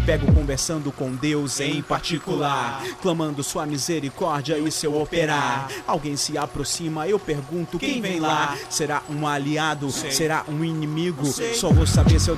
pego conversando com Deus em particular, clamando sua misericórdia e seu operar. Alguém se aproxima, eu pergunto quem vem lá. Será um aliado? Será um inimigo? Só vou saber se eu